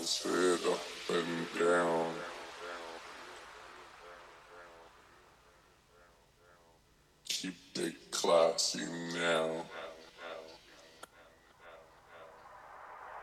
Head up and down. Keep it classy now.